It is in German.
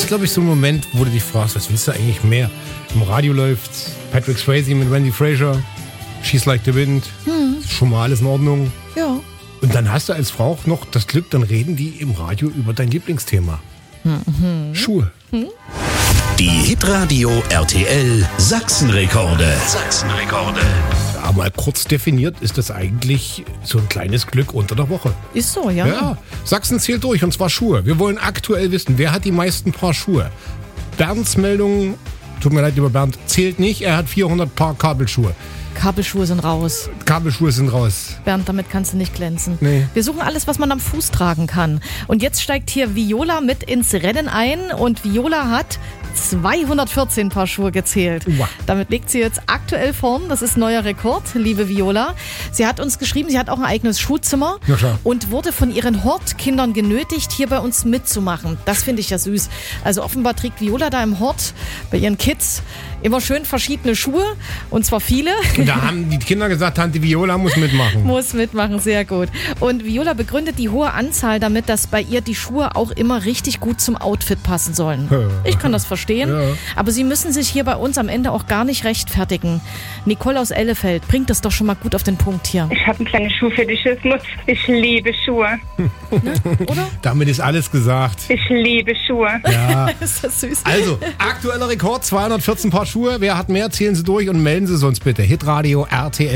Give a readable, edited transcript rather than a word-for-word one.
ist, glaube ich, so ein Moment, wo du dich fragst, was willst du eigentlich mehr? Im Radio läuft Patrick Swayze mit Randy Fraser, She's Like the Wind, schon mal alles in Ordnung. Ja. Und dann hast du als Frau auch noch das Glück, dann reden die im Radio über dein Lieblingsthema. Schuhe. Die Hitradio RTL Sachsenrekorde. Ja, mal kurz definiert ist das eigentlich so ein kleines Glück unter der Woche. Ist so, ja. Ja, Sachsen zählt durch, und zwar Schuhe. Wir wollen aktuell wissen, wer hat die meisten Paar Schuhe? Bernds Meldung, tut mir leid, lieber Bernd, zählt nicht. Er hat 400 Paar Kabelschuhe. Kabelschuhe sind raus. Kabelschuhe sind raus. Bernd, damit kannst du nicht glänzen. Nee. Wir suchen alles, was man am Fuß tragen kann. Und jetzt steigt hier Viola mit ins Rennen ein. Und Viola hat 214 Paar Schuhe gezählt. Wow. Damit liegt sie jetzt aktuell vorn. Das ist neuer Rekord, liebe Viola. Sie hat uns geschrieben, sie hat auch ein eigenes Schuhzimmer. Ja, klar. Und wurde von ihren Hortkindern genötigt, hier bei uns mitzumachen. Das finde ich ja süß. Also offenbar trägt Viola da im Hort bei ihren Kids immer schön verschiedene Schuhe. Und zwar viele. Und da haben die Kinder gesagt, Tante Viola muss mitmachen. Muss mitmachen, sehr gut. Und Viola begründet die hohe Anzahl damit, dass bei ihr die Schuhe auch immer richtig gut zum Outfit passen sollen. Ich kann das verstehen, Ja. aber sie müssen sich hier bei uns am Ende auch gar nicht rechtfertigen. Nicole aus Ellefeld bringt das doch schon mal gut auf den Punkt hier. Ich habe einen kleinen Schuhfetischismus. Ich liebe Schuhe. Oder? Damit ist alles gesagt. Ich liebe Schuhe. Ja. Ist das süß? Also, aktueller Rekord, 214 Paar Schuhe. Wer hat mehr, zählen Sie durch und melden Sie uns bitte. Hitradio RTL.